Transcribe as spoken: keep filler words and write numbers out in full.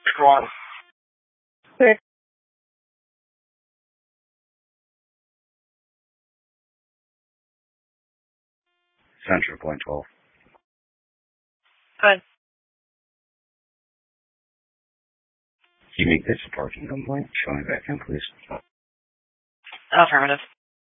One. Six. Central point twelve. Good. You make this a parking complaint? Show me back in, please. Affirmative.